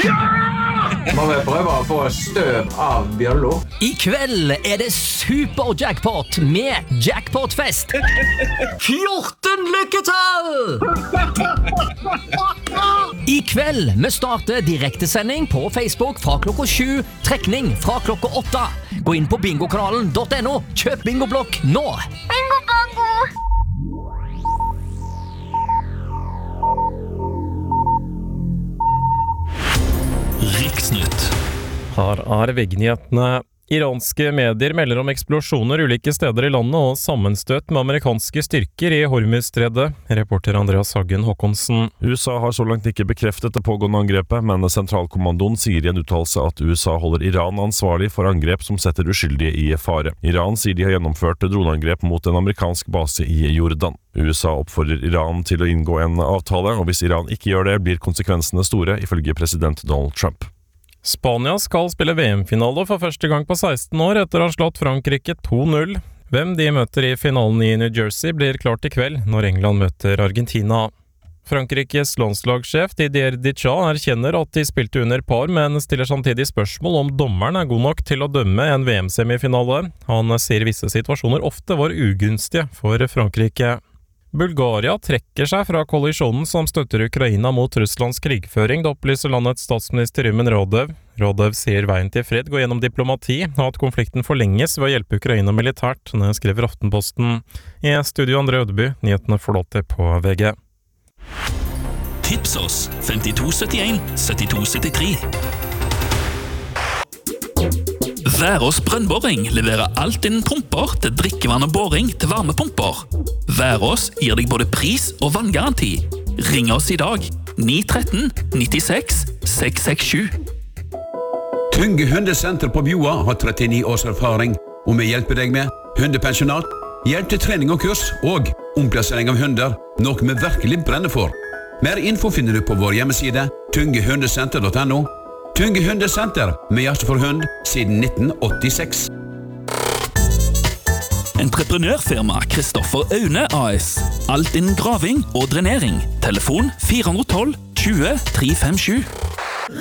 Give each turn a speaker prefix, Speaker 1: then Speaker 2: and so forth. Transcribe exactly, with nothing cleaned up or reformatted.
Speaker 1: Må vi prøve å få støv av Bjørlo?
Speaker 2: I kveld er det super-jackpot med jackpotfest. fjorten lykketall! I kveld vi starter direktesending på Facebook fra klokka sju, trekning fra klokka åtte. Gå inn på bingokanalen punktum no, kjøp bingoblokk nå.
Speaker 3: Bingo, bongo!
Speaker 4: Riksnytt.
Speaker 5: Her er veggnyhetene. Iranske medier melder om eksplosjoner ulike steder i landet og sammenstøt med amerikanske styrker i Hormuzstredet. Reporter Andreas Hagen Håkonsen.
Speaker 6: U S A har så langt ikke bekreftet det pågående angrepet, men sentralkommandoen sier i en uttalelse at U S A holder Iran ansvarlig for angrep som setter uskyldige i fare. Iran sier de har gjennomført droneangrep mot en amerikansk base i Jordan. U S A oppfordrer Iran til å inngå en avtale, og hvis Iran ikke gjør det, blir konsekvensene store, ifølge president Donald Trump.
Speaker 5: Spania skal spille V M-finale for første gang på seksten år etter å ha slått Frankrike to null. Hvem de møter i finalen i New Jersey blir klart i kveld når England møter Argentina. Frankrikes landslagssjef Didier Deschamps erkjenner at de spilte under par, men stiller samtidig spørsmål om dommeren er god nok til å dømme en V M-semifinale. Han sier visse situasjoner ofte var ugunstige for Frankrike. Bulgaria trekker seg fra koalisjonen som støtter Ukraina mot Russlands krigføring, det opplyser landets statsminister Rumen Radev. Radev sier veien til fred går gjennom diplomati, og at konflikten forlenges ved å hjelpe Ukraina militært, det skriver Aftenposten. I studio André Ødeby, nyhetene får låte på V G.
Speaker 4: Tips oss femtito syttien syttito syttitre. Værås brønnboring leverer alt innen pumper til drikkevann og boring til varmepumper. Værås gir deg både pris og vanngaranti. Ring oss i dag ni ett tre nittiseks seks seks sju.
Speaker 7: Tunge hundesenter på Bjoa har trettini års erfaring, og vi hjelper deg med hundepensjonat, hjelp til trening og kurs og omplassering av hunder, noe vi virkelig brenner for. Mer info finner du på vår hjemmeside tunge hundesenter punktum no. Tunge hundesenter, med hjerte for hund, siden nitten åttiseks.
Speaker 4: Entreprenørfirma Kristoffer Aune A S. Alt innen graving og drenering. Telefon fire ett to tjue tre fem sju.